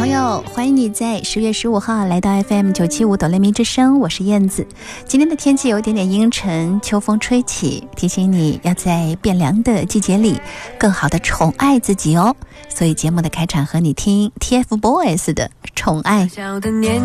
朋友，欢迎你在10月15号来到 FM975哆来咪之声，我是燕子。今天的天气有点点阴沉，秋风吹起，提醒你要在变凉的季节里更好的宠爱自己哦。所以节目的开场和你听 TFBOYS 的宠爱。